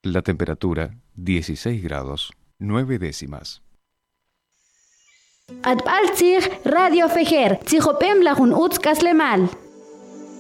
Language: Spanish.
La temperatura 16 grados 9 décimas. Atbaltzig Radio Fejer, Tzihopem Lajun Utzkaslemal.